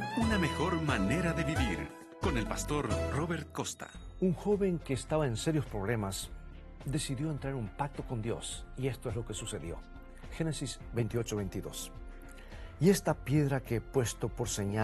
Una mejor manera de vivir. Con el pastor Robert Costa. Un joven que estaba en serios problemas decidió entrar en un pacto con Dios, y esto es lo que sucedió. Génesis 28:22. Y esta piedra que he puesto por señal